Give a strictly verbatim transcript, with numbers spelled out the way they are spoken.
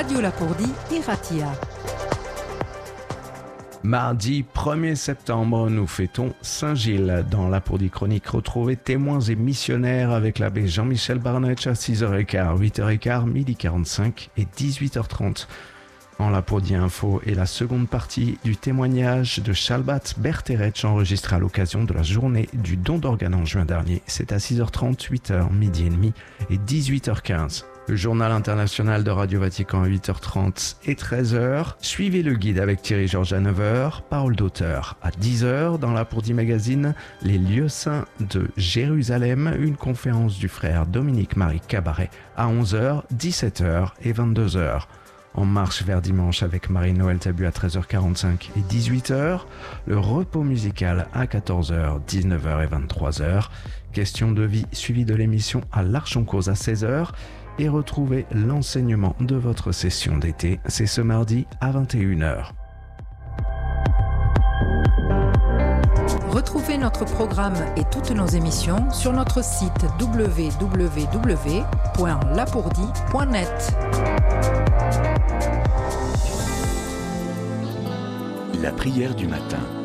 Radio Lapourdie Iratia. Mardi premier septembre, nous fêtons Saint-Gilles. Dans Lapourdie Chronique, retrouvez témoins et missionnaires avec l'abbé Jean-Michel Barnetch à six heures quinze, huit heures quinze, midi quarante-cinq et dix-huit heures trente. En Lapourdie Info et la seconde partie du témoignage de Shalbat Berteretch enregistré à l'occasion de la journée du don d'organes en juin dernier. C'est à six heures trente, huit heures, midi et demi et dix-huit heures quinze. Le journal international de Radio Vatican à huit heures trente et treize heures. Suivez le guide avec Thierry Georges à neuf heures. Parole d'auteur à dix heures. Dans Lapourdie Magazine, les lieux saints de Jérusalem. Une conférence du frère Dominique-Marie Cabaret à onze heures, dix-sept heures et vingt-deux heures. En marche vers dimanche avec Marie-Noël Tabu à treize heures quarante-cinq et dix-huit heures. Le repos musical à quatorze heures, dix-neuf heures et vingt-trois heures. Question de vie suivie de l'émission à l'Arche en Cause à seize heures. Et retrouvez l'enseignement de votre session d'été. C'est ce mardi à vingt et une heures. Retrouvez notre programme et toutes nos émissions sur notre site w w w point lapourdie point net. La prière du matin.